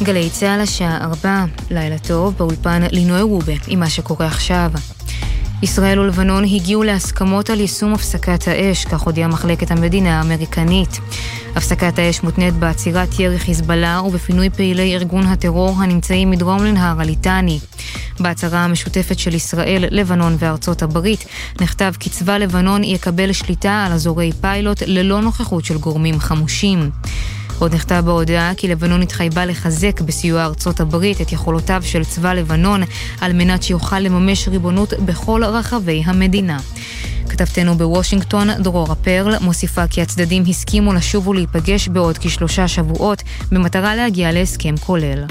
גלי צהל השעה 4, לילה טוב, באולפן לינוי רובה עם מה שקורה עכשיו. ישראל ולבנון הגיעו להסכמות על יישום הפסקת האש, כך הודיעה מחלקת המדינה האמריקנית. הפסקת האש מותנית בעצירת ירי חיזבאללה ובפינוי פעילי ארגון הטרור הנמצאים מדרום לנהר הליטני. בהצהרה המשותפת של ישראל, לבנון וארצות הברית, נכתב כי צבא לבנון יקבל שליטה על אזורי פיילוט ללא נוכחות של גורמים חמושים. עוד נכתב בהודעה כי לבנון התחייבה לחזק בסיוע ארצות הברית את יכולותיו של צבא לבנון על מנת שיוכל לממש ריבונות בכל רחבי המדינה. כתבתנו בוושינגטון, דרורה פרל, מוסיפה כי הצדדים הסכימו לשוב ולהיפגש בעוד כ3 שבועות במטרה להגיע להסכם כולל.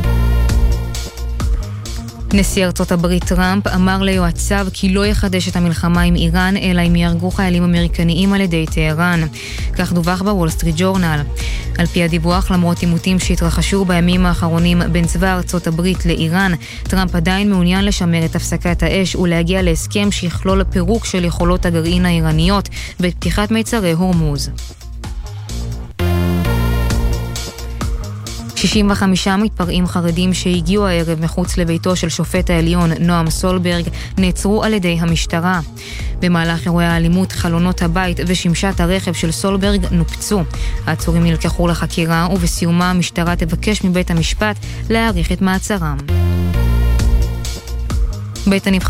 נשיא ארצות הברית טראמפ אמר ליועציו כי לא יחדש את המלחמה עם איראן, אלא אם יהרגו חיילים אמריקניים על ידי טהרן. כך דווח בוול סטריט ג'ורנל. על פי הדיווח, למרות עימותים שהתרחשו בימים האחרונים בין צבא ארצות הברית לאיראן, טראמפ עדיין מעוניין לשמר את הפסקת האש ולהגיע להסכם שיכלול פירוק של יכולות הגרעין האיראניות ופתיחת מיצרי הורמוז. 65 מתפרעים חרדים שהגיעו הערב מחוץ לביתו של שופט העליון נועם סולברג נעצרו על ידי המשטרה. במהלך אירועי האלימות חלונות הבית ושמשת הרכב של סולברג נופצו. העצורים נלקחו לחקירה ובסיומה המשטרה תבקש מבית המשפט להאריך את מעצרם. בית הנבחרים